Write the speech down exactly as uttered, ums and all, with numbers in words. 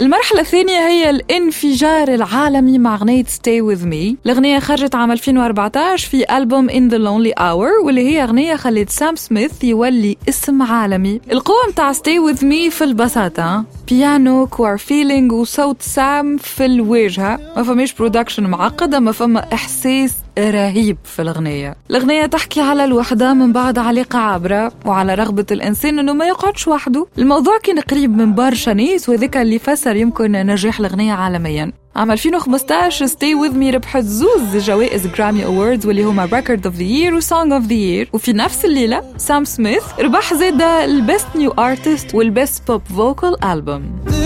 المرحلة الثانية هي الانفجار العالمي مع أغنية Stay With Me. الأغنية خرجت عام ألفين وأربعة عشر في ألبوم In The Lonely Hour، واللي هي أغنية خلت سام سميث يولي اسم عالمي. القوة متاع Stay With Me في البساطة، بيانو، كوار فيلينج، وصوت سام في الواجهة، ما فماش برودكشن معقدة، ما فما إحساس رهيب في الأغنية. الأغنية تحكي على الوحدة من بعد علاقة عابرة، وعلى رغبة الإنسان إنه ما يقعدش وحده. الموضوع كان قريب من برشا ناس، وذاك اللي فسر يمكن نجاح الأغنية عالميا. عام ألفين وخمسة عشر Stay With Me ربحت زوز جوائز جرامي أووردز، واللي هما Record of the Year و Song of the Year. وفي نفس الليلة سام سميث ربح زيادة البست نيو آرتست والبست بوب فوكال ألبوم.